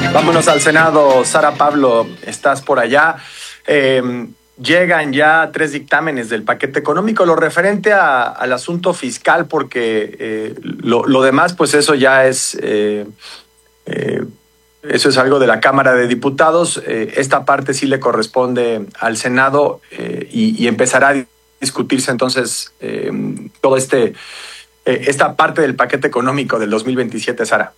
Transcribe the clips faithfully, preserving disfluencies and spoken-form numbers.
Vámonos al Senado. Sara Pablo, estás por allá. Eh, llegan ya tres dictámenes del paquete económico, lo referente a, al asunto fiscal, porque eh, lo, lo demás, pues eso ya es, eh, eh, eso es algo de la Cámara de Diputados. Eh, esta parte sí le corresponde al Senado eh, y, y empezará a discutirse entonces eh, todo este, eh, esta parte del paquete económico del dos mil veintisiete, Sara.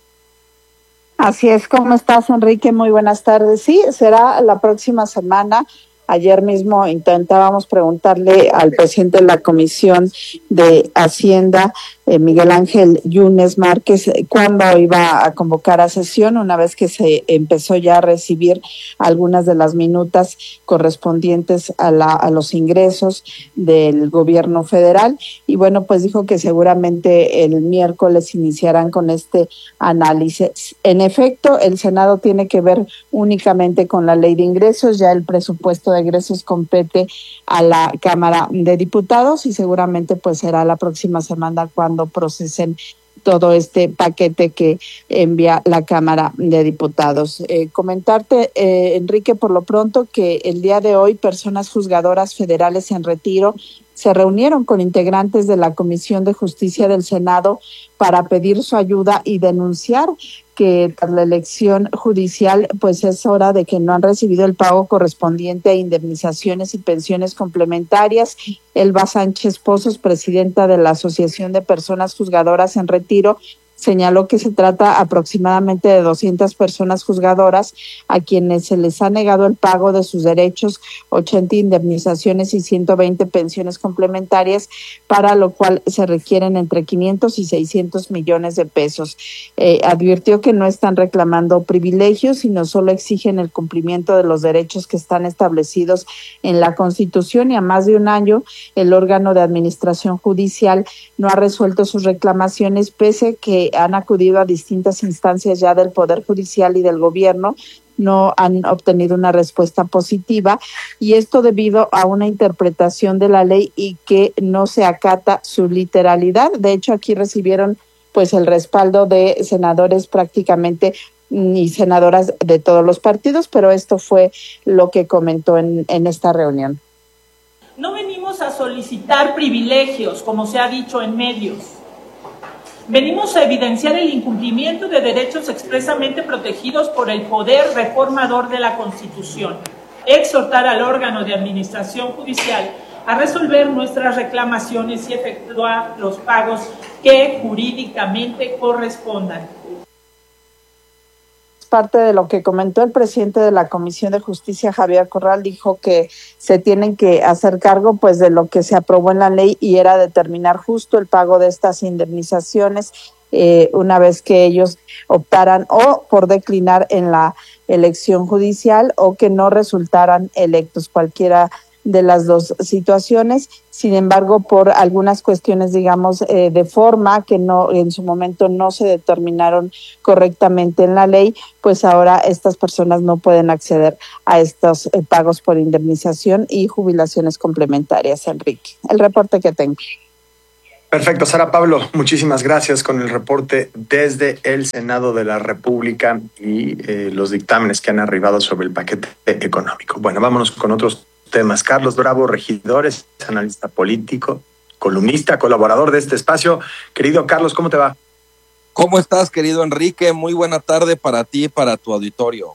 Así es. ¿Cómo estás, Enrique? Muy buenas tardes. Sí, será la próxima semana. Ayer mismo intentábamos preguntarle al presidente de la Comisión de Hacienda, eh, Miguel Ángel Yunes Márquez, cuándo iba a convocar a sesión, una vez que se empezó ya a recibir algunas de las minutas correspondientes a, la, a los ingresos del gobierno federal. Y bueno, pues dijo que seguramente el miércoles iniciarán con este análisis. En efecto, el Senado tiene que ver únicamente con la ley de ingresos, ya el presupuesto de egresos compete a la Cámara de Diputados y seguramente pues será la próxima semana cuando procesen todo este paquete que envía la Cámara de Diputados. Eh, comentarte, eh, Enrique, por lo pronto que el día de hoy personas juzgadoras federales en retiro se reunieron con integrantes de la Comisión de Justicia del Senado para pedir su ayuda y denunciar que tras la elección judicial, pues es hora de que no han recibido el pago correspondiente a indemnizaciones y pensiones complementarias. Elba Sánchez Pozos, presidenta de la Asociación de Personas Juzgadoras en Retiro, señaló que se trata aproximadamente de doscientas personas juzgadoras a quienes se les ha negado el pago de sus derechos, ochenta indemnizaciones y ciento veinte pensiones complementarias, para lo cual se requieren entre quinientos y seiscientos millones de pesos. Eh, advirtió que no están reclamando privilegios, sino solo exigen el cumplimiento de los derechos que están establecidos en la Constitución, y a más de un año el órgano de administración judicial no ha resuelto sus reclamaciones, pese que han acudido a distintas instancias ya del Poder Judicial y del Gobierno, no han obtenido una respuesta positiva, y esto debido a una interpretación de la ley y que no se acata su literalidad. De hecho, aquí recibieron pues el respaldo de senadores prácticamente y senadoras de todos los partidos, pero esto fue lo que comentó en, en esta reunión. No venimos a solicitar privilegios, como se ha dicho en medios. Venimos a evidenciar el incumplimiento de derechos expresamente protegidos por el poder reformador de la Constitución, exhortar al órgano de administración judicial a resolver nuestras reclamaciones y efectuar los pagos que jurídicamente correspondan. Parte de lo que comentó el presidente de la Comisión de Justicia, Javier Corral, dijo que se tienen que hacer cargo pues de lo que se aprobó en la ley, y era determinar justo el pago de estas indemnizaciones eh, una vez que ellos optaran o por declinar en la elección judicial o que no resultaran electos, cualquiera de las dos situaciones. Sin embargo, por algunas cuestiones, digamos, eh, de forma que no en su momento no se determinaron correctamente en la ley, pues ahora estas personas no pueden acceder a estos eh, pagos por indemnización y jubilaciones complementarias. Enrique, el reporte que tengo. Perfecto, Sara Pablo, muchísimas gracias con el reporte desde el Senado de la República y eh, los dictámenes que han arribado sobre el paquete económico. Bueno, vámonos con otros temas. Carlos Bravo Regidores, analista político, columnista, colaborador de este espacio. Querido Carlos, ¿cómo te va? ¿Cómo estás, querido Enrique? Muy buena tarde para ti y para tu auditorio.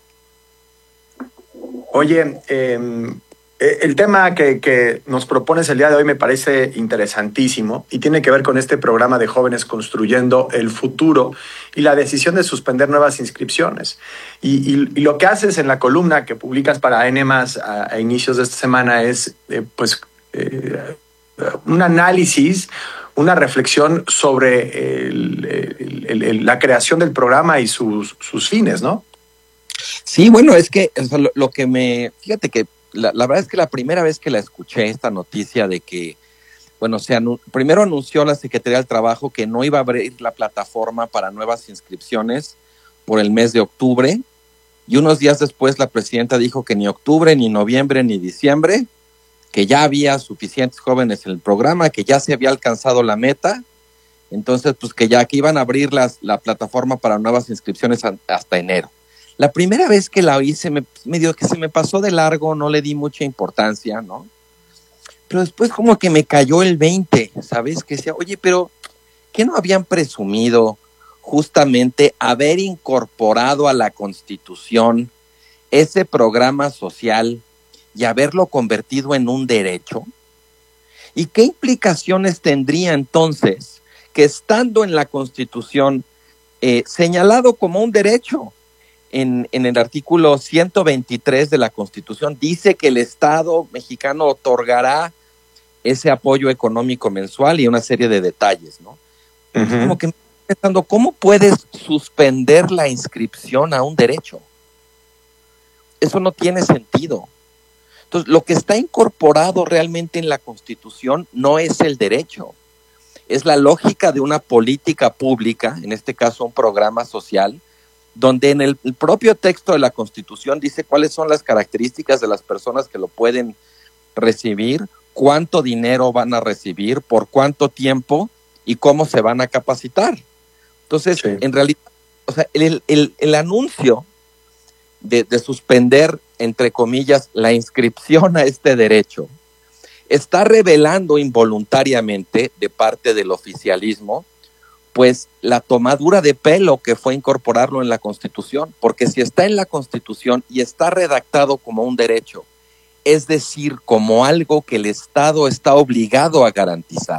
Oye, eh, el tema que, que nos propones el día de hoy me parece interesantísimo y tiene que ver con este programa de Jóvenes Construyendo el Futuro y la decisión de suspender nuevas inscripciones. Y, y, y lo que haces en la columna que publicas para N más a, a inicios de esta semana es eh, pues eh, un análisis, una reflexión sobre el, el, el, la creación del programa y sus, sus fines, ¿no? Sí, bueno, es que o sea, lo, lo que me... Fíjate que La, la verdad es que la primera vez que la escuché, esta noticia de que, bueno, se anu- primero anunció la Secretaría del Trabajo que no iba a abrir la plataforma para nuevas inscripciones por el mes de octubre, y unos días después la presidenta dijo que ni octubre, ni noviembre, ni diciembre, que ya había suficientes jóvenes en el programa, que ya se había alcanzado la meta, entonces pues que ya que iban a abrir las, la plataforma para nuevas inscripciones a, hasta enero. La primera vez que la oí, se me, medio que se me pasó de largo, no le di mucha importancia, ¿no? Pero después como que me cayó el veinte, ¿sabes? Que decía, oye, pero ¿qué no habían presumido justamente haber incorporado a la Constitución ese programa social y haberlo convertido en un derecho? ¿Y qué implicaciones tendría entonces que estando en la Constitución eh, señalado como un derecho, en, en el artículo ciento veintitrés de la Constitución dice que el Estado mexicano otorgará ese apoyo económico mensual y una serie de detalles, ¿no? Uh-huh. Como que pensando, ¿cómo puedes suspender la inscripción a un derecho? Eso no tiene sentido. Entonces, lo que está incorporado realmente en la Constitución no es el derecho, es la lógica de una política pública, en este caso un programa social, donde en el, el propio texto de la Constitución dice cuáles son las características de las personas que lo pueden recibir, cuánto dinero van a recibir, por cuánto tiempo y cómo se van a capacitar. Entonces, sí. en realidad, o sea, el, el, el anuncio de, de suspender, entre comillas, la inscripción a este derecho, está revelando involuntariamente de parte del oficialismo, pues la tomadura de pelo que fue incorporarlo en la Constitución, porque si está en la Constitución y está redactado como un derecho, es decir, como algo que el Estado está obligado a garantizar,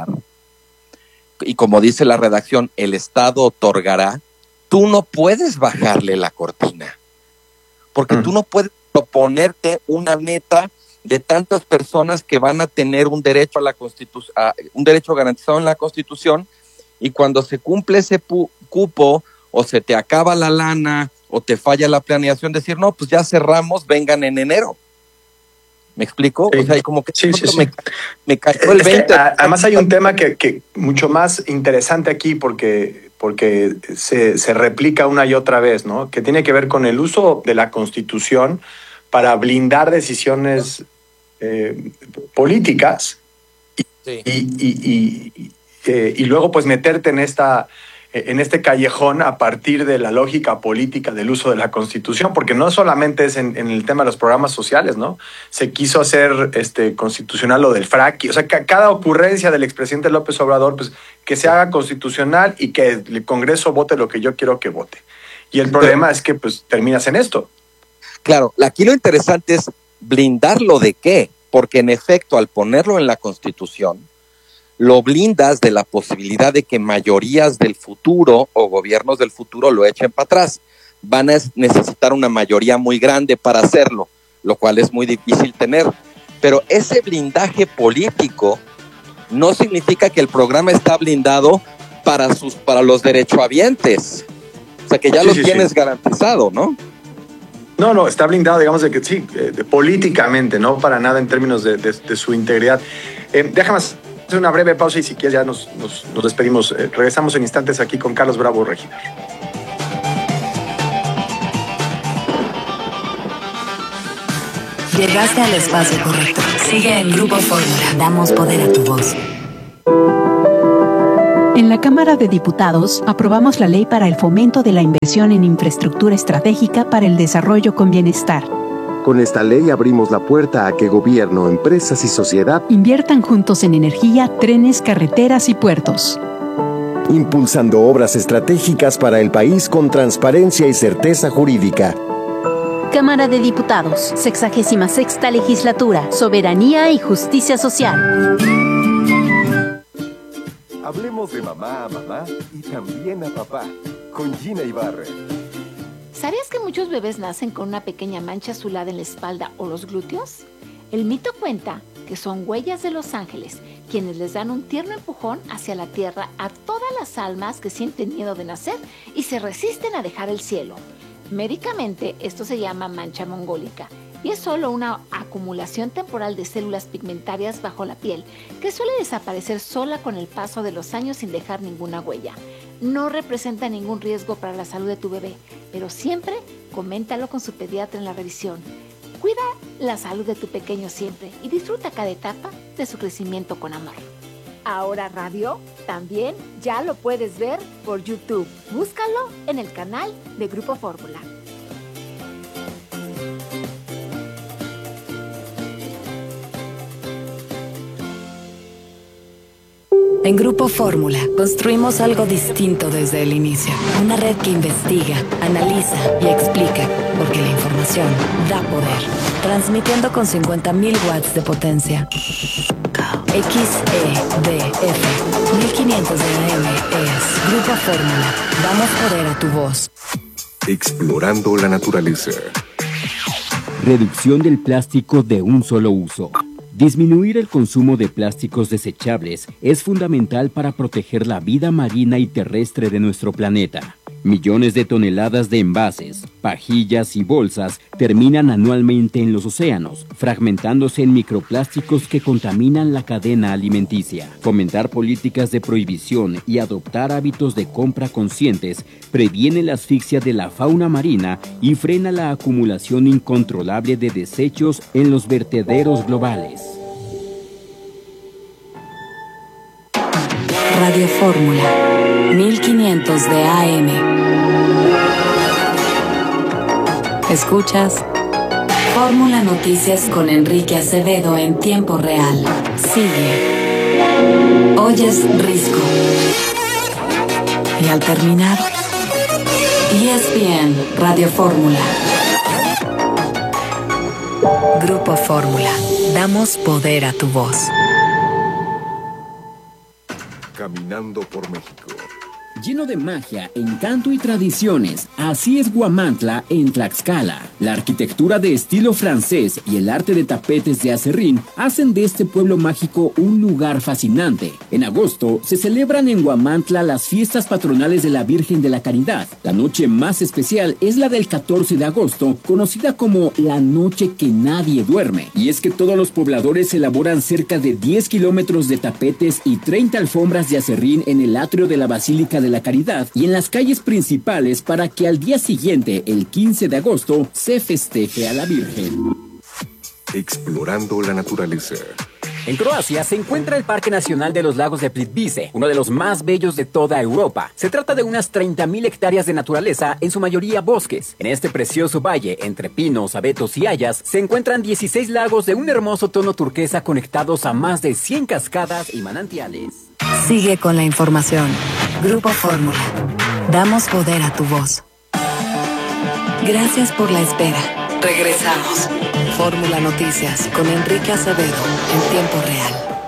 y como dice la redacción, el Estado otorgará, tú no puedes bajarle la cortina, porque mm. tú no puedes proponerte una meta de tantas personas que van a tener un derecho a la Constitución, un derecho garantizado en la Constitución, y cuando se cumple ese pu- cupo, o se te acaba la lana, o te falla la planeación, decir, no, pues ya cerramos, vengan en enero. ¿Me explico? Sí. O sea, como que sí, sí, sí. Me, me cayó el veinte. Es que, además hay un tema que, que mucho más interesante aquí, porque, porque se, se replica una y otra vez, ¿no? Que tiene que ver con el uso de la Constitución para blindar decisiones eh, políticas y, sí. y, y, y, y, eh, y luego pues meterte en esta en este callejón a partir de la lógica política del uso de la Constitución, porque no solamente es en, en el tema de los programas sociales, ¿no? Se quiso hacer este, constitucional lo del fracking, o sea, que cada ocurrencia del expresidente López Obrador, pues que se haga constitucional y que el Congreso vote lo que yo quiero que vote. Y el problema Pero, es que pues terminas en esto. Claro, aquí lo interesante es blindarlo de qué, porque en efecto, al ponerlo en la Constitución, lo blindas de la posibilidad de que mayorías del futuro o gobiernos del futuro lo echen para atrás. Van a necesitar una mayoría muy grande para hacerlo, lo cual es muy difícil tener. Pero ese blindaje político no significa que el programa está blindado para, sus, para los derechohabientes. O sea, que ya sí, lo sí, tienes sí. garantizado, ¿no? No, no, está blindado, digamos, de que sí, de, de, políticamente, no para nada en términos de, de, de su integridad. Eh, déjame hacer una breve pausa y si quieres ya nos, nos, nos despedimos. Eh, regresamos en instantes aquí con Carlos Bravo Regidor. Llegaste al espacio correcto. Sigue en Grupo Fórmula. Damos poder a tu voz. En la Cámara de Diputados aprobamos la ley para el fomento de la inversión en infraestructura estratégica para el desarrollo con bienestar. Con esta ley abrimos la puerta a que gobierno, empresas y sociedad inviertan juntos en energía, trenes, carreteras y puertos. Impulsando obras estratégicas para el país con transparencia y certeza jurídica. Cámara de Diputados, sexagésima sexta legislatura, soberanía y justicia social. Hablemos de mamá a mamá y también a papá, con Gina Ibarra. ¿Sabías que muchos bebés nacen con una pequeña mancha azulada en la espalda o los glúteos? El mito cuenta que son huellas de los ángeles, quienes les dan un tierno empujón hacia la tierra a todas las almas que sienten miedo de nacer y se resisten a dejar el cielo. Médicamente, esto se llama mancha mongólica y es solo una acumulación temporal de células pigmentarias bajo la piel que suele desaparecer sola con el paso de los años sin dejar ninguna huella. No representa ningún riesgo para la salud de tu bebé, pero siempre coméntalo con su pediatra en la revisión. Cuida la salud de tu pequeño siempre y disfruta cada etapa de su crecimiento con amor. Ahora Radio también ya lo puedes ver por YouTube. Búscalo en el canal de Grupo Fórmula. En Grupo Fórmula construimos algo distinto desde el inicio. Una red que investiga, analiza y explica, porque la información da poder. Transmitiendo con cincuenta mil watts de potencia. X E D F mil quinientos de A M es Grupo Fórmula. Damos poder a tu voz. Explorando la naturaleza. Reducción del plástico de un solo uso. Disminuir el consumo de plásticos desechables es fundamental para proteger la vida marina y terrestre de nuestro planeta. Millones de toneladas de envases, pajillas y bolsas terminan anualmente en los océanos, fragmentándose en microplásticos que contaminan la cadena alimenticia. Fomentar políticas de prohibición y adoptar hábitos de compra conscientes previene la asfixia de la fauna marina y frena la acumulación incontrolable de desechos en los vertederos globales. Radio Fórmula, mil quinientos de A M. Escuchas Fórmula Noticias con Enrique Acevedo en tiempo real. Sigue. Oyes Risco. Y al terminar, E S P N Radio Fórmula. Grupo Fórmula. Damos poder a tu voz. Caminando por México. Lleno de magia, encanto y tradiciones, así es Huamantla en Tlaxcala. La arquitectura de estilo francés y el arte de tapetes de acerrín hacen de este pueblo mágico un lugar fascinante. En agosto se celebran en Huamantla las fiestas patronales de la Virgen de la Caridad. La noche más especial es la del catorce de agosto, conocida como la noche que nadie duerme. Y es que todos los pobladores elaboran cerca de diez kilómetros de tapetes y treinta alfombras de acerrín en el atrio de la Basílica de la Caridad y en las calles principales para que al día siguiente, el quince de agosto, se festeje a la Virgen. Explorando la naturaleza. En Croacia se encuentra el Parque Nacional de los Lagos de Plitvice, uno de los más bellos de toda Europa. Se trata de unas treinta mil hectáreas de naturaleza, en su mayoría bosques. En este precioso valle, entre pinos, abetos y hayas, se encuentran dieciséis lagos de un hermoso tono turquesa conectados a más de cien cascadas y manantiales. Sigue con la información. Grupo Fórmula. Damos poder a tu voz. Gracias por la espera. Regresamos. Fórmula Noticias con Enrique Acevedo en tiempo real.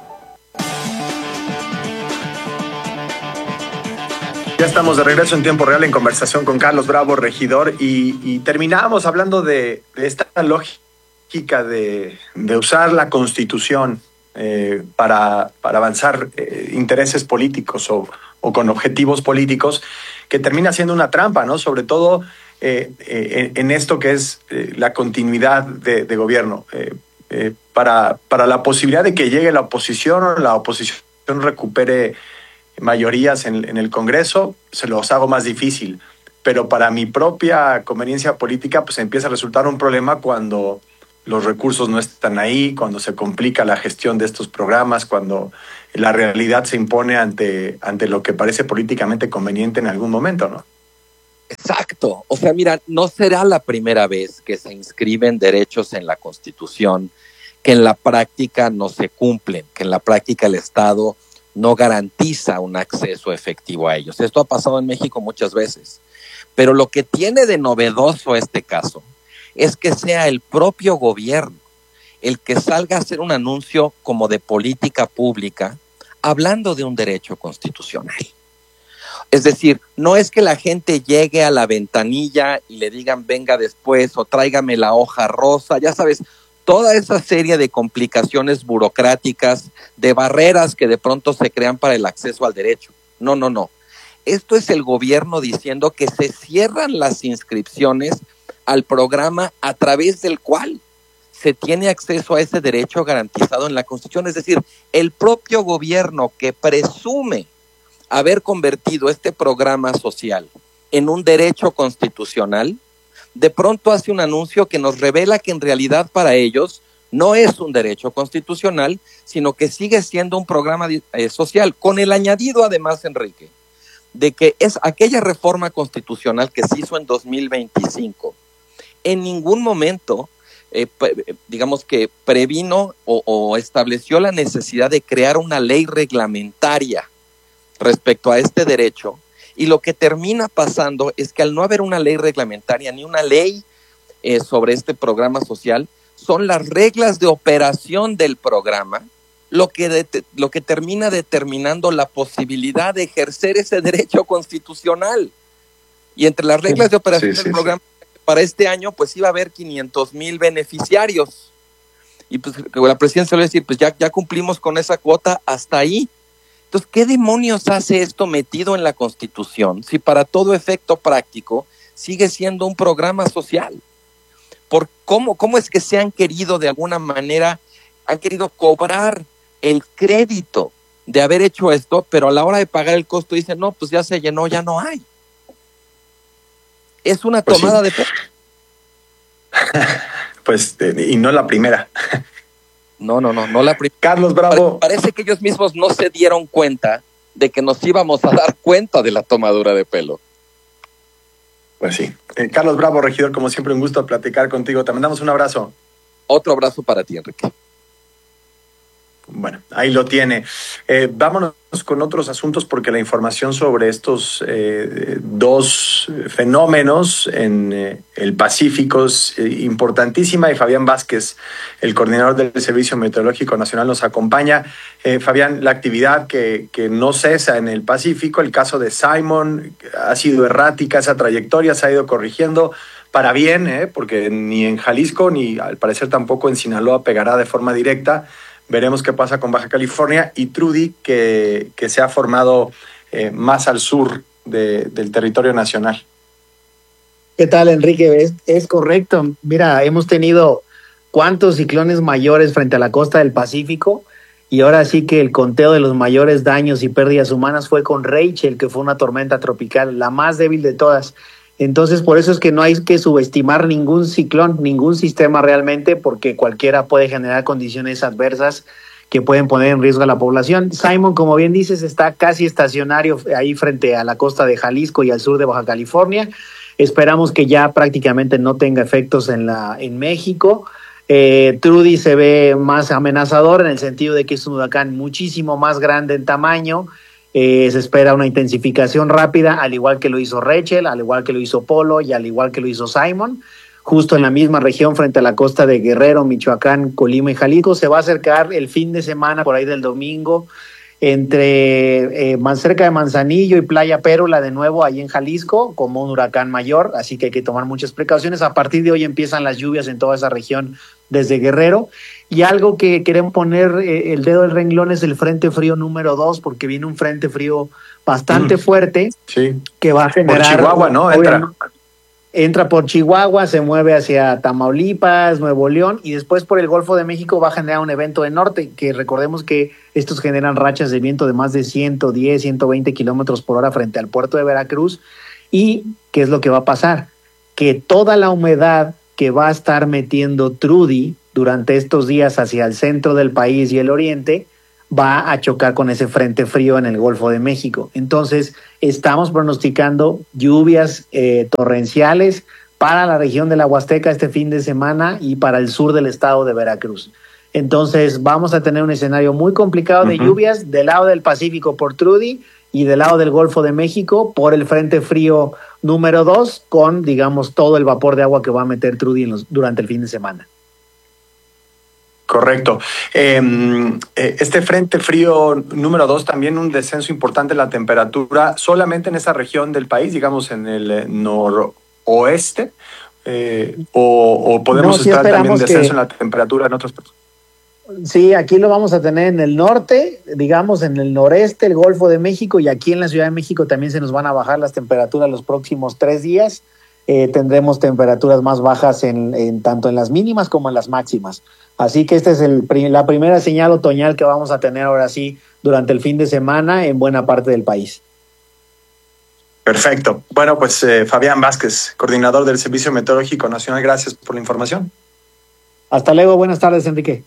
Ya estamos de regreso en tiempo real en conversación con Carlos Bravo, regidor, y, y terminábamos hablando de, de esta lógica de, de usar la Constitución eh, para, para avanzar eh, intereses políticos o, o con objetivos políticos, que termina siendo una trampa, ¿no? Sobre todo eh, eh, en esto que es eh, la continuidad de, de gobierno. Eh, eh, para, para la posibilidad de que llegue la oposición o la oposición recupere mayorías en, en el Congreso, se los hago más difícil. Pero para mi propia conveniencia política, pues empieza a resultar un problema cuando los recursos no están ahí, cuando se complica la gestión de estos programas, cuando la realidad se impone ante, ante lo que parece políticamente conveniente en algún momento, ¿no? Exacto. O sea, mira, no será la primera vez que se inscriben derechos en la Constitución que en la práctica no se cumplen, que en la práctica el Estado no garantiza un acceso efectivo a ellos. Esto ha pasado en México muchas veces. Pero lo que tiene de novedoso este caso es que sea el propio gobierno el que salga a hacer un anuncio como de política pública hablando de un derecho constitucional. Es decir, no es que la gente llegue a la ventanilla y le digan venga después o tráigame la hoja rosa, ya sabes, toda esa serie de complicaciones burocráticas, de barreras que de pronto se crean para el acceso al derecho. No, no, no. Esto es el gobierno diciendo que se cierran las inscripciones al programa a través del cual se tiene acceso a ese derecho garantizado en la Constitución. Es decir, el propio gobierno que presume haber convertido este programa social en un derecho constitucional, de pronto hace un anuncio que nos revela que en realidad para ellos no es un derecho constitucional, sino que sigue siendo un programa eh, social, con el añadido además, Enrique, de que es aquella reforma constitucional que se hizo en dos mil veinticinco. En ningún momento eh, digamos que previno o, o estableció la necesidad de crear una ley reglamentaria respecto a este derecho, y lo que termina pasando es que al no haber una ley reglamentaria ni una ley eh, sobre este programa social, son las reglas de operación del programa lo que, de, lo que termina determinando la posibilidad de ejercer ese derecho constitucional. Y entre las reglas de operación sí, sí, del programa sí. para este año, pues iba a haber quinientos mil beneficiarios. Y pues la presidencia le va a decir, pues ya, ya cumplimos con esa cuota hasta ahí. Entonces, ¿qué demonios hace esto metido en la Constitución si para todo efecto práctico sigue siendo un programa social? ¿Por cómo, cómo es que se han querido de alguna manera, han querido cobrar el crédito de haber hecho esto, pero a la hora de pagar el costo dicen, no, pues ya se llenó, ya no hay? Es una pues tomada sí. de pelo. Pues, eh, y no la primera. No, no, no, no la primera. Carlos Bravo. Parece que ellos mismos no se dieron cuenta de que nos íbamos a dar cuenta de la tomadura de pelo. Pues sí. Eh, Carlos Bravo, regidor, como siempre, un gusto platicar contigo. Te mandamos un abrazo. Otro abrazo para ti, Enrique. Bueno, ahí lo tiene. Eh, vámonos con otros asuntos porque la información sobre estos eh, dos fenómenos en eh, el Pacífico es eh, importantísima, y Fabián Vázquez, el coordinador del Servicio Meteorológico Nacional, nos acompaña. Eh, Fabián, la actividad que, que no cesa en el Pacífico, el caso de Simon, ha sido errática, esa trayectoria se ha ido corrigiendo para bien, eh, porque ni en Jalisco ni al parecer tampoco en Sinaloa pegará de forma directa. Veremos qué pasa con Baja California y Trudy, que, que se ha formado eh, más al sur de, del territorio nacional. ¿Qué tal, Enrique? Es, es correcto. Mira, hemos tenido cuántos ciclones mayores frente a la costa del Pacífico, y ahora sí que el conteo de los mayores daños y pérdidas humanas fue con Rachel, que fue una tormenta tropical, la más débil de todas. Entonces, por eso es que no hay que subestimar ningún ciclón, ningún sistema realmente, porque cualquiera puede generar condiciones adversas que pueden poner en riesgo a la población. Simon, como bien dices, está casi estacionario ahí frente a la costa de Jalisco y al sur de Baja California. Esperamos que ya prácticamente no tenga efectos en, la, en México. Eh, Trudy se ve más amenazador en el sentido de que es un huracán muchísimo más grande en tamaño. Eh, se espera una intensificación rápida, al igual que lo hizo Rachel, al igual que lo hizo Polo y al igual que lo hizo Simon. Justo en la misma región, frente a la costa de Guerrero, Michoacán, Colima y Jalisco, se va a acercar el fin de semana, por ahí del domingo, entre eh, más cerca de Manzanillo y Playa Pérola, de nuevo ahí en Jalisco, como un huracán mayor, así que hay que tomar muchas precauciones. A partir de hoy empiezan las lluvias en toda esa región desde Guerrero. Y algo que queremos poner eh, el dedo del renglón es el frente frío número dos, porque viene un frente frío bastante mm. fuerte, sí. que va a generar... Por Chihuahua, ¿no? Entra. Entra por Chihuahua, se mueve hacia Tamaulipas, Nuevo León, y después por el Golfo de México va a generar un evento de norte, que recordemos que estos generan rachas de viento de más de ciento diez, ciento veinte kilómetros por hora frente al puerto de Veracruz. ¿Y qué es lo que va a pasar? Que toda la humedad que va a estar metiendo Trudy durante estos días hacia el centro del país y el oriente va a chocar con ese frente frío en el Golfo de México. Entonces, estamos pronosticando lluvias eh, torrenciales para la región de la Huasteca este fin de semana y para el sur del estado de Veracruz. Entonces, vamos a tener un escenario muy complicado de uh-huh. lluvias del lado del Pacífico por Trudy y del lado del Golfo de México por el frente frío número dos, con, digamos, todo el vapor de agua que va a meter Trudy en los, durante el fin de semana. Correcto. Eh, este frente frío número dos, también un descenso importante en la temperatura, solamente en esa región del país, digamos en el noroeste, eh, o, o podemos no, sí esperar también un descenso que... en la temperatura en otros países. Sí, aquí lo vamos a tener en el norte, digamos en el noreste, el Golfo de México, y aquí en la Ciudad de México también se nos van a bajar las temperaturas los próximos tres días. Eh, tendremos temperaturas más bajas en, en tanto en las mínimas como en las máximas. Así que esta es el, la primera señal otoñal que vamos a tener ahora sí durante el fin de semana en buena parte del país. Perfecto. Bueno, pues eh, Fabián Vázquez, coordinador del Servicio Meteorológico Nacional, gracias por la información. Hasta luego, buenas tardes, Enrique.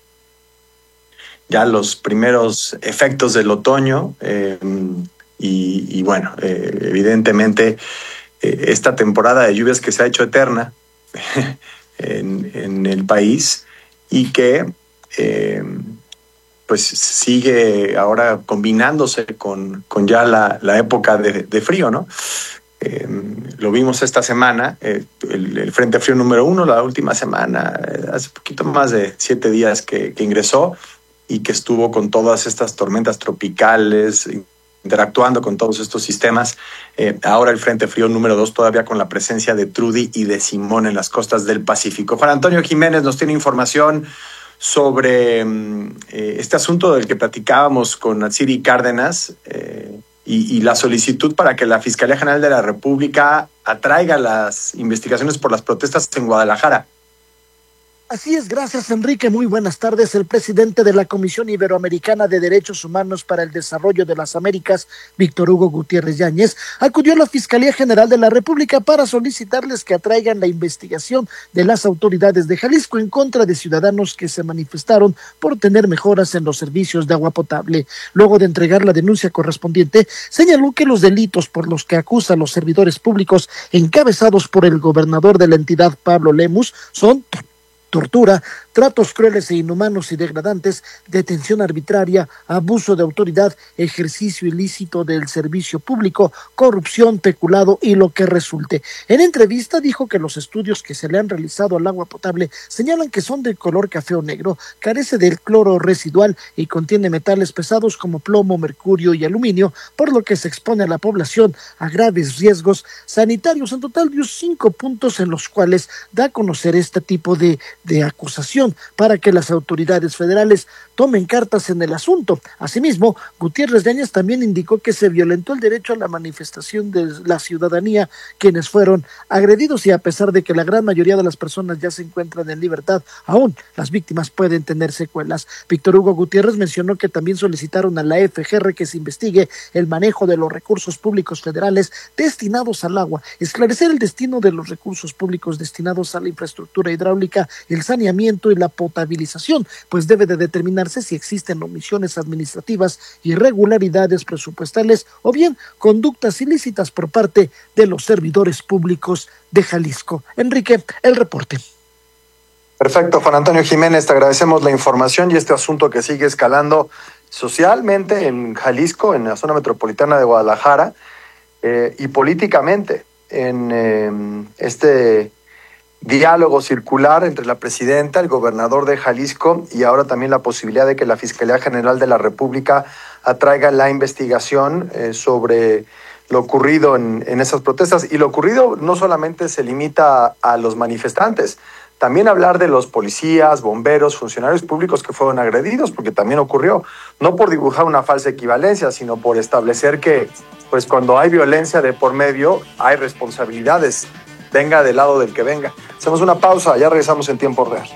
Ya los primeros efectos del otoño eh, y, y bueno, eh, evidentemente eh, esta temporada de lluvias que se ha hecho eterna en, en el país y que eh, pues sigue ahora combinándose con, con ya la, la época de, de frío, ¿no? Eh, lo vimos esta semana, eh, el, el Frente Frío número uno, la última semana, eh, hace poquito más de siete días que, que ingresó y que estuvo con todas estas tormentas tropicales, interactuando con todos estos sistemas. Eh, ahora el Frente Frío número dos, todavía con la presencia de Trudy y de Simón en las costas del Pacífico. Juan Antonio Jiménez nos tiene información sobre eh, este asunto del que platicábamos con Atsiri Cárdenas, eh, Y, y la solicitud para que la Fiscalía General de la República atraiga las investigaciones por las protestas en Guadalajara. Así es, gracias Enrique, muy buenas tardes. El presidente de la Comisión Iberoamericana de Derechos Humanos para el Desarrollo de las Américas, Víctor Hugo Gutiérrez Yáñez, acudió a la Fiscalía General de la República para solicitarles que atraigan la investigación de las autoridades de Jalisco en contra de ciudadanos que se manifestaron por tener mejoras en los servicios de agua potable. Luego de entregar la denuncia correspondiente, señaló que los delitos por los que acusa a los servidores públicos encabezados por el gobernador de la entidad, Pablo Lemus, son tortura, tratos crueles e inhumanos y degradantes, detención arbitraria, abuso de autoridad, ejercicio ilícito del servicio público, corrupción, peculado y lo que resulte. En entrevista dijo que los estudios que se le han realizado al agua potable señalan que son de color café o negro, carece del cloro residual y contiene metales pesados como plomo, mercurio y aluminio, por lo que se expone a la población a graves riesgos sanitarios. En total dio cinco puntos en los cuales da a conocer este tipo de, de acusación para que las autoridades federales tomen cartas en el asunto. Asimismo, Gutiérrez Yáñez también indicó que se violentó el derecho a la manifestación de la ciudadanía, quienes fueron agredidos, y a pesar de que la gran mayoría de las personas ya se encuentran en libertad, aún las víctimas pueden tener secuelas. Víctor Hugo Gutiérrez mencionó que también solicitaron a la F G R que se investigue el manejo de los recursos públicos federales destinados al agua, esclarecer el destino de los recursos públicos destinados a la infraestructura hidráulica, el saneamiento y la potabilización, pues debe de determinarse si existen omisiones administrativas, irregularidades presupuestales o bien conductas ilícitas por parte de los servidores públicos de Jalisco. Enrique, el reporte. Perfecto, Juan Antonio Jiménez, te agradecemos la información y este asunto que sigue escalando socialmente en Jalisco, en la zona metropolitana de Guadalajara, eh, y políticamente en eh, este diálogo circular entre la presidenta, el gobernador de Jalisco y ahora también la posibilidad de que la Fiscalía General de la República atraiga la investigación eh, sobre lo ocurrido en, en esas protestas. Y lo ocurrido no solamente se limita a, a los manifestantes, también hablar de los policías, bomberos, funcionarios públicos que fueron agredidos, porque también ocurrió, no por dibujar una falsa equivalencia, sino por establecer que pues cuando hay violencia de por medio hay responsabilidades, venga del lado del que venga. Hacemos una pausa, ya regresamos en tiempo real.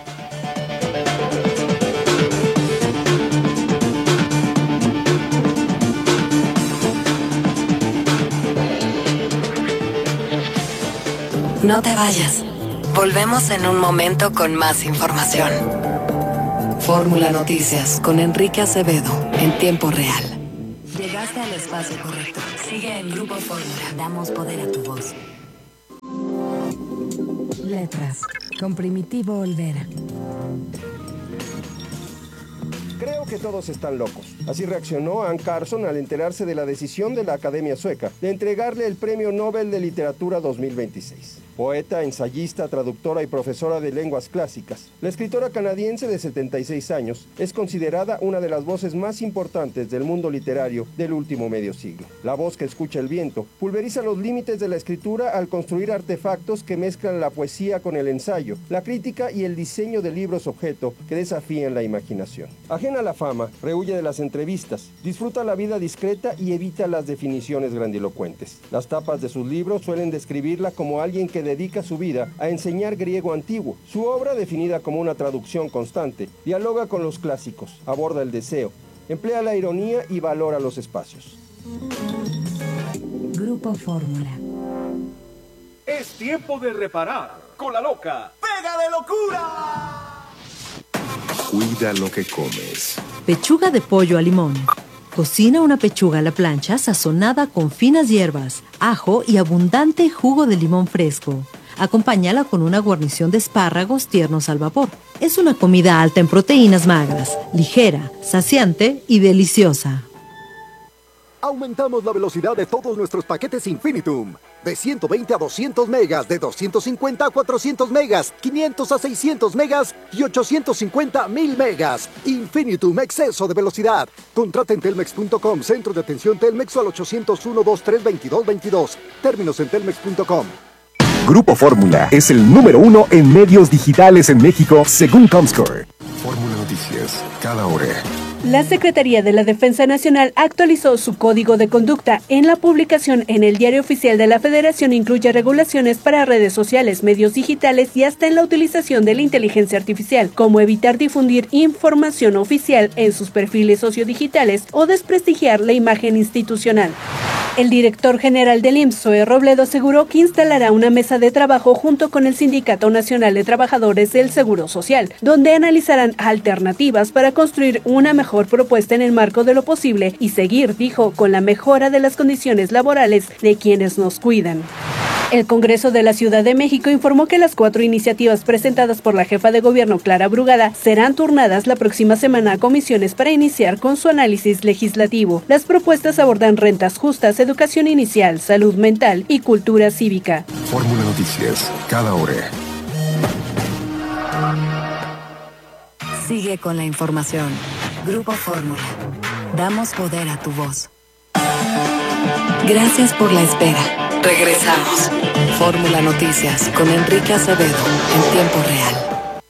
No te vayas. Volvemos en un momento con más información. Fórmula Noticias con Enrique Acevedo en tiempo real. Llegaste al espacio correcto. Sigue en Grupo Fórmula. Damos poder a tu voz. Letras con Primitivo Olvera. Creo que todos están locos. Así reaccionó Anne Carson al enterarse de la decisión de la Academia Sueca de entregarle el Premio Nobel de Literatura dos mil veintiséis. Poeta, ensayista, traductora y profesora de lenguas clásicas, la escritora canadiense de setenta y seis años es considerada una de las voces más importantes del mundo literario del último medio siglo. La voz que escucha el viento pulveriza los límites de la escritura al construir artefactos que mezclan la poesía con el ensayo, la crítica y el diseño de libros objeto que desafían la imaginación. Ajena a la fama, rehuye de las entrevistas, disfruta la vida discreta y evita las definiciones grandilocuentes. Las tapas de sus libros suelen describirla como alguien que dedica su vida a enseñar griego antiguo. Su obra, definida como una traducción constante, dialoga con los clásicos, aborda el deseo, emplea la ironía y valora los espacios. Grupo Fórmula. Es tiempo de reparar con la loca Pega de Locura. Cuida lo que comes. Pechuga de pollo a limón. Cocina una pechuga a la plancha sazonada con finas hierbas, ajo y abundante jugo de limón fresco. Acompáñala con una guarnición de espárragos tiernos al vapor. Es una comida alta en proteínas magras, ligera, saciante y deliciosa. Aumentamos la velocidad de todos nuestros paquetes Infinitum. De ciento veinte a doscientos megas, de doscientos cincuenta a cuatrocientos megas, quinientos a seiscientos megas y ochocientos cincuenta a mil megas. Infinitum, exceso de velocidad. Contrata en telmex punto com, centro de atención Telmex o al ochocientos uno, veintitrés, veintidós, veintidós. Términos en telmex punto com. Grupo Fórmula es el número uno en medios digitales en México, según Comscore. Fórmula Noticias, cada hora. La Secretaría de la Defensa Nacional actualizó su código de conducta. En la publicación en el Diario Oficial de la Federación incluye regulaciones para redes sociales, medios digitales y hasta en la utilización de la inteligencia artificial, como evitar difundir información oficial en sus perfiles sociodigitales o desprestigiar la imagen institucional. El director general del I M S S, Zoe Robledo, aseguró que instalará una mesa de trabajo junto con el Sindicato Nacional de Trabajadores del Seguro Social, donde analizarán alternativas para construir una mejor propuesta en el marco de lo posible y seguir, dijo, con la mejora de las condiciones laborales de quienes nos cuidan. El Congreso de la Ciudad de México informó que las cuatro iniciativas presentadas por la jefa de gobierno Clara Brugada serán turnadas la próxima semana a comisiones para iniciar con su análisis legislativo. Las propuestas abordan rentas justas, educación inicial, salud mental y cultura cívica. Fórmula Noticias, cada hora. Sigue con la información. Grupo Fórmula. Damos poder a tu voz. Gracias por la espera. Regresamos. Fórmula Noticias con Enrique Acevedo en tiempo real.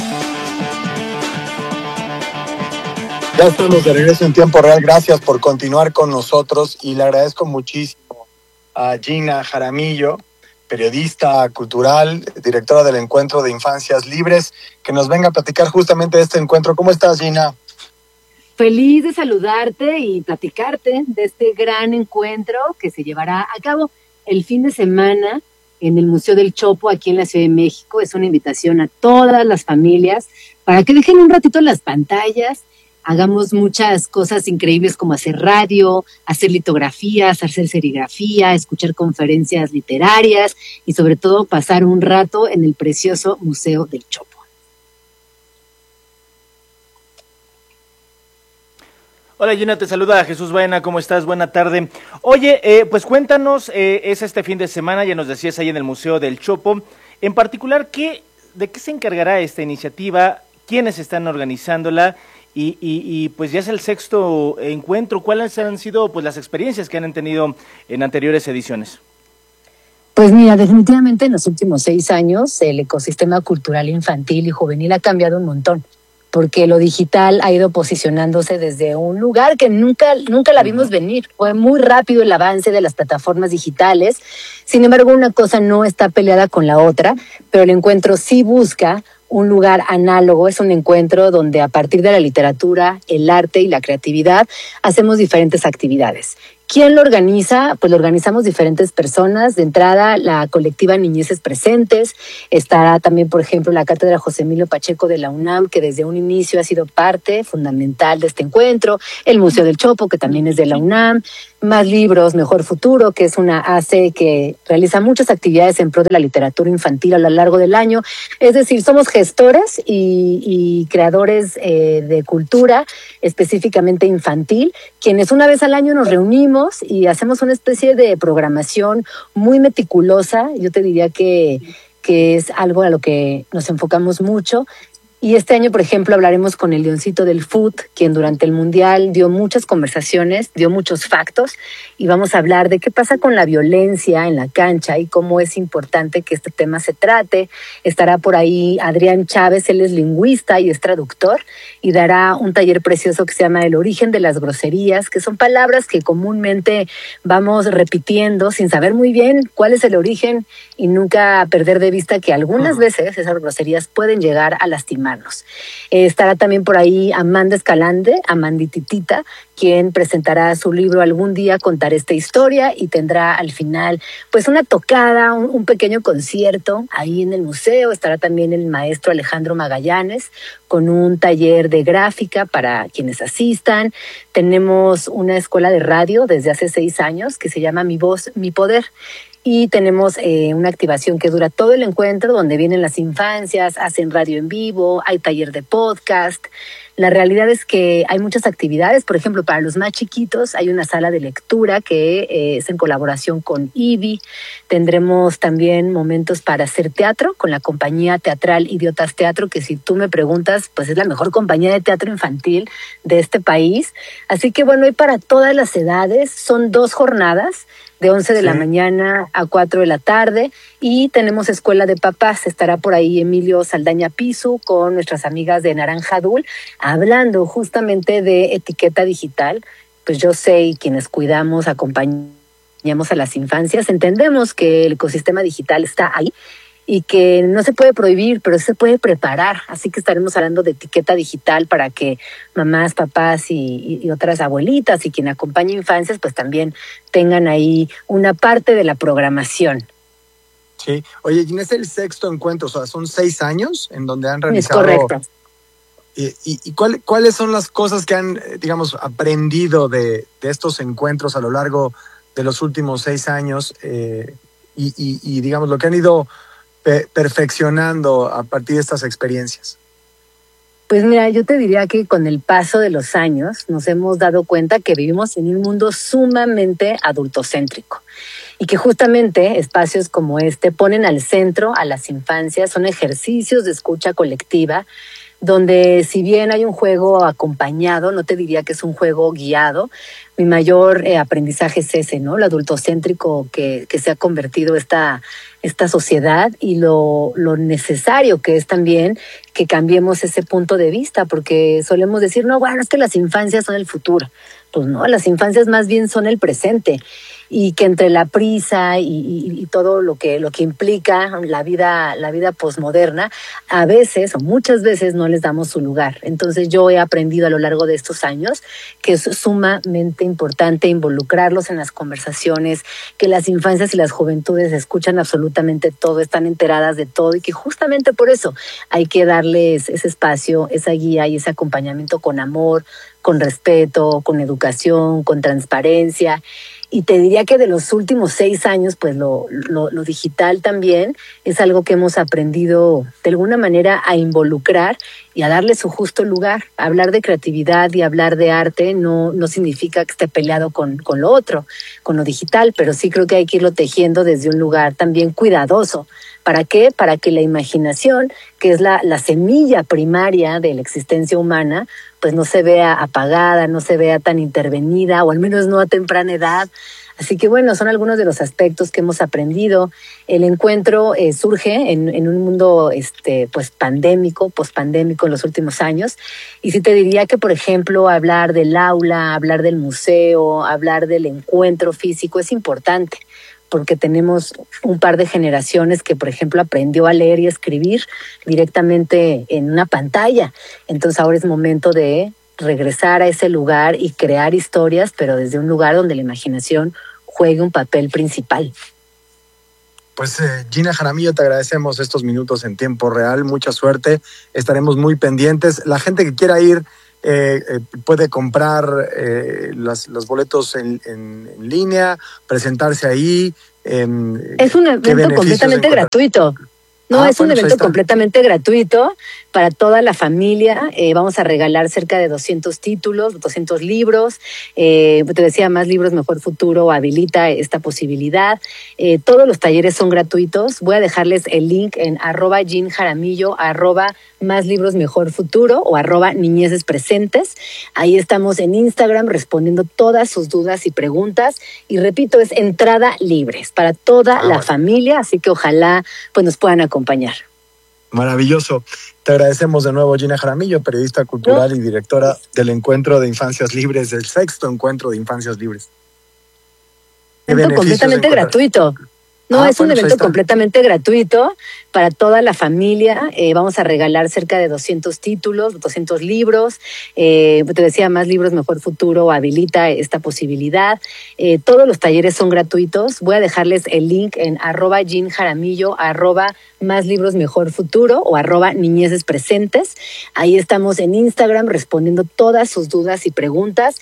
Ya estamos de regreso en tiempo real. Gracias por continuar con nosotros y le agradezco muchísimo a Gina Jaramillo, periodista cultural, directora del Encuentro de Infancias Libres, que nos venga a platicar justamente de este encuentro. ¿Cómo estás, Gina? Feliz de saludarte y platicarte de este gran encuentro que se llevará a cabo el fin de semana en el Museo del Chopo, aquí en la Ciudad de México. Es una invitación a todas las familias para que dejen un ratito las pantallas, hagamos muchas cosas increíbles como hacer radio, hacer litografías, hacer serigrafía, escuchar conferencias literarias y sobre todo pasar un rato en el precioso Museo del Chopo. Hola Gina, te saluda Jesús Baena, ¿cómo estás? Buena tarde. Oye, eh, pues cuéntanos, eh, es este fin de semana, ya nos decías ahí en el Museo del Chopo, en particular, ¿qué, ¿de qué se encargará esta iniciativa? ¿Quiénes están organizándola? Y, y, y pues ya es el sexto encuentro, ¿cuáles han sido pues las experiencias que han tenido en anteriores ediciones? Pues mira, definitivamente en los últimos seis años el ecosistema cultural infantil y juvenil ha cambiado un montón, porque lo digital ha ido posicionándose desde un lugar que nunca, nunca la vimos venir. Fue muy rápido el avance de las plataformas digitales. Sin embargo, una cosa no está peleada con la otra, pero el encuentro sí busca un lugar análogo. Es un encuentro donde a partir de la literatura, el arte y la creatividad hacemos diferentes actividades. ¿Quién lo organiza? Pues lo organizamos diferentes personas. De entrada, la colectiva Niñeces Presentes. Estará también, por ejemplo, la Cátedra José Emilio Pacheco de la UNAM, que desde un inicio ha sido parte fundamental de este encuentro. El Museo del Chopo, que también es de la UNAM. Más Libros, Mejor Futuro, que es una A C que realiza muchas actividades en pro de la literatura infantil a lo largo del año. Es decir, somos gestores y, y creadores eh, de cultura, específicamente infantil, quienes una vez al año nos reunimos y hacemos una especie de programación muy meticulosa. Yo te diría que, que es algo a lo que nos enfocamos mucho. Y este año, por ejemplo, hablaremos con el Leoncito del Foot, quien durante el Mundial dio muchas conversaciones, dio muchos factos, y vamos a hablar de qué pasa con la violencia en la cancha y cómo es importante que este tema se trate. Estará por ahí Adrián Chávez, él es lingüista y es traductor, y dará un taller precioso que se llama El origen de las groserías, que son palabras que comúnmente vamos repitiendo sin saber muy bien cuál es el origen y nunca perder de vista que algunas veces esas groserías pueden llegar a lastimar. Eh, estará también por ahí Amanda Escalante, Amandititita, quien presentará su libro Algún día contaré esta historia, y tendrá al final pues una tocada, un, un pequeño concierto ahí en el museo. Estará también el maestro Alejandro Magallanes con un taller de gráfica para quienes asistan. Tenemos una escuela de radio desde hace seis años que se llama Mi Voz, Mi Poder, Y tenemos eh, una activación que dura todo el encuentro, donde vienen las infancias, hacen radio en vivo, hay taller de podcast. La realidad es que hay muchas actividades. Por ejemplo, para los más chiquitos hay una sala de lectura que eh, es en colaboración con I B I. Tendremos también momentos para hacer teatro con la compañía teatral Idiotas Teatro, que si tú me preguntas, pues es la mejor compañía de teatro infantil de este país. Así que bueno, hay para todas las edades. Son dos jornadas, de once de sí. la mañana a cuatro de la tarde, y tenemos Escuela de Papás. Estará por ahí Emilio Saldaña Pisu con nuestras amigas de Naranja Dul, hablando justamente de etiqueta digital. Pues yo sé, y quienes cuidamos, acompañamos a las infancias, entendemos que el ecosistema digital está ahí y que no se puede prohibir, pero se puede preparar. Así que estaremos hablando de etiqueta digital para que mamás, papás y, y otras abuelitas y quien acompañe infancias, pues también tengan ahí una parte de la programación. Sí. Oye, Gina, es el sexto encuentro, o sea, son seis años en donde han realizado... Es correcto. ¿Y, y, y cuál, cuáles son las cosas que han, digamos, aprendido de, de estos encuentros a lo largo de los últimos seis años eh, y, y, y, digamos, lo que han ido perfeccionando a partir de estas experiencias? Pues mira, yo te diría que con el paso de los años nos hemos dado cuenta que vivimos en un mundo sumamente adultocéntrico y que justamente espacios como este ponen al centro a las infancias, son ejercicios de escucha colectiva donde si bien hay un juego acompañado, no te diría que es un juego guiado. Mi mayor eh, aprendizaje es ese, ¿no? Lo adultocéntrico que, que se ha convertido esta, esta sociedad y lo, lo necesario que es también que cambiemos ese punto de vista, porque solemos decir, no, bueno, es que las infancias son el futuro. Pues no, las infancias más bien son el presente. Y que entre la prisa y, y, y todo lo que lo que implica la vida la vida posmoderna, a veces o muchas veces no les damos su lugar. Entonces yo he aprendido a lo largo de estos años que es sumamente importante involucrarlos en las conversaciones, que las infancias y las juventudes escuchan absolutamente todo, están enteradas de todo y que justamente por eso hay que darles ese espacio, esa guía y ese acompañamiento con amor, con respeto, con educación, con transparencia. Y te diría que de los últimos seis años, pues lo, lo, lo digital también es algo que hemos aprendido de alguna manera a involucrar y a darle su justo lugar. Hablar de creatividad y hablar de arte no, no significa que esté peleado con, con lo otro, con lo digital, pero sí creo que hay que irlo tejiendo desde un lugar también cuidadoso. ¿Para qué? Para que la imaginación, que es la, la semilla primaria de la existencia humana, pues no se vea apagada, no se vea tan intervenida, o al menos no a temprana edad. Así que bueno, son algunos de los aspectos que hemos aprendido. El encuentro eh, surge en, en un mundo este, pues pandémico, pospandémico en los últimos años. Y sí te diría que, por ejemplo, hablar del aula, hablar del museo, hablar del encuentro físico es importante, porque tenemos un par de generaciones que, por ejemplo, aprendió a leer y escribir directamente en una pantalla. Entonces ahora es momento de regresar a ese lugar y crear historias, pero desde un lugar donde la imaginación juegue un papel principal. Pues eh, Gina Jaramillo, te agradecemos estos minutos en tiempo real, mucha suerte, estaremos muy pendientes. La gente que quiera ir eh, eh, puede comprar eh, las, los boletos en, en, en línea, presentarse ahí. Eh, es un evento completamente gratuito. No, ah, es un bueno, evento completamente gratuito para toda la familia. Eh, vamos a regalar cerca de doscientos títulos, doscientos libros. Eh, te decía, Más Libros, Mejor Futuro habilita esta posibilidad. Eh, todos los talleres son gratuitos. Voy a dejarles el link en arroba Gin Jaramillo, arroba Más Libros, Mejor Futuro o arroba Niñeces Presentes. Ahí estamos en Instagram respondiendo todas sus dudas y preguntas. Y repito, es entrada libre para toda ah, la bueno. familia, así que ojalá pues nos puedan acompañar. Maravilloso. Te agradecemos de nuevo, Gina Jaramillo, periodista cultural ¿No? y directora del Encuentro de Infancias Libres, del sexto Encuentro de Infancias Libres. Evento completamente gratuito. No, ah, es bueno, un evento completamente gratuito para toda la familia. Eh, vamos a regalar cerca de doscientos títulos, doscientos libros. Eh, te decía, Más Libros, Mejor Futuro habilita esta posibilidad. Eh, todos los talleres son gratuitos. Voy a dejarles el link en arroba Gin Jaramillo, arroba Más Libros, Mejor Futuro o arroba Niñeces Presentes. Ahí estamos en Instagram respondiendo todas sus dudas y preguntas.